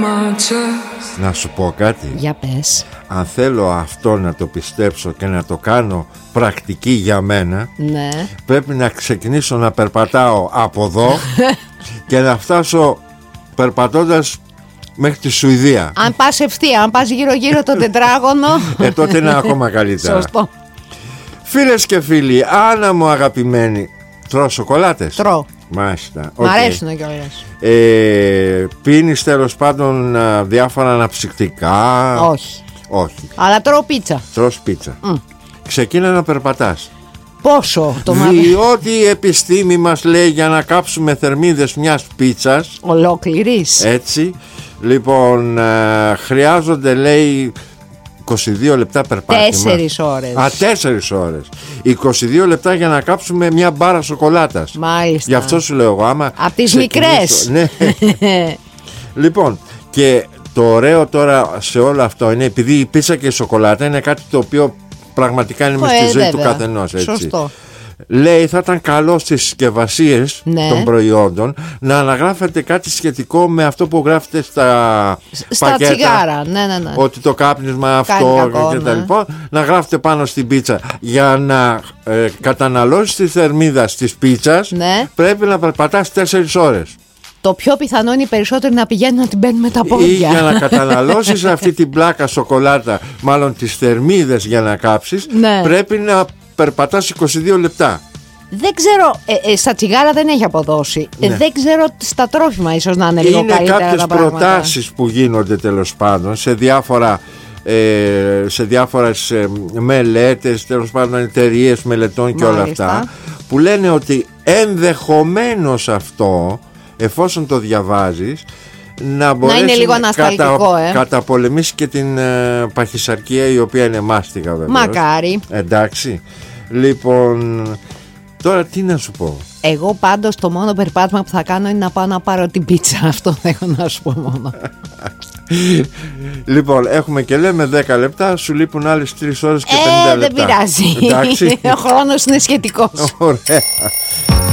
Να σου πω κάτι. Για πες. Αν θέλω αυτό να το πιστέψω και να το κάνω πρακτική για μένα, ναι, πρέπει να ξεκινήσω να περπατάω από εδώ και να φτάσω περπατώντας μέχρι τη Σουηδία. Αν πας ευθεία, αν πας γύρω-γύρω το τετράγωνο, τότε είναι ακόμα καλύτερα. Σωστό. Φίλες και φίλοι, Άννα μου αγαπημένη, τρως σοκολάτες? Τρώω. Μάλιστα. Μ' αρέσουν κιόλας. Πίνεις τέλος πάντων διάφορα αναψυκτικά? Όχι. Όχι. Αλλά τρώω πίτσα. Τρως πίτσα. Ξεκίνα να περπατάς. Πόσο το διότι η επιστήμη μας λέει για να κάψουμε θερμίδες μιας πίτσας ολόκληρης, έτσι, λοιπόν, χρειάζονται, λέει, 22 λεπτά περπάτημα. 4 ώρες. 4 ώρες. 22 λεπτά για να κάψουμε μια μπάρα σοκολάτας. Μάλιστα. Γι' αυτό σου λέω εγώ, άμα απ' τις μικρές. Ναι. Λοιπόν, και το ωραίο τώρα σε όλο αυτό είναι, επειδή η πίτσα και η σοκολάτα είναι κάτι το οποίο πραγματικά είναι μες στη ζωή του καθενός, έτσι. Σωστό. Λέει, θα ήταν καλό στις συσκευασίες των προϊόντων να αναγράφεται κάτι σχετικό με αυτό που γράφεται στα πακέτα, τσιγάρα. Ναι. ότι το κάπνισμα αυτό και τα λοιπά, να γράφεται πάνω στην πίτσα. Για να καταναλώσεις τη θερμίδα της πίτσας, πρέπει να περπατάς 4 ώρες. Το πιο πιθανό είναι οι περισσότεροι να πηγαίνουν να την μπαίνουν με τα πόδια. Ή για να καταναλώσεις αυτή την πλάκα σοκολάτα, μάλλον τις θερμίδες για να κάψεις, πρέπει να περπατάς 22 λεπτά. Δεν ξέρω, στα τσιγάρα δεν έχει αποδώσει. Δεν ξέρω στα τρόφιμα ίσως να είναι λίγο καλύτερα. Είναι κάποιες προτάσεις που γίνονται τέλος πάντων σε διάφορες μελέτες, τέλος πάντων εταιρείες μελετών και όλα αυτά, που λένε ότι ενδεχομένως αυτό, εφόσον το διαβάζεις, να μπορέσει είναι λίγο ανασταλτικό, καταπολεμήσει και την παχυσαρκία, η οποία είναι μάστιγα βέβαια. Μακάρι. Εντάξει. Λοιπόν, τώρα τι να σου πω. Εγώ πάντως το μόνο περπάτημα που θα κάνω είναι να πάω να πάρω την πίτσα. Αυτό έχω να σου πω μόνο. Λοιπόν, έχουμε και λέμε 10 λεπτά. Σου λείπουν άλλες 3 ώρες και 50 λεπτά. Δεν πειράζει. Ο χρόνος είναι σχετικός. Ωραία.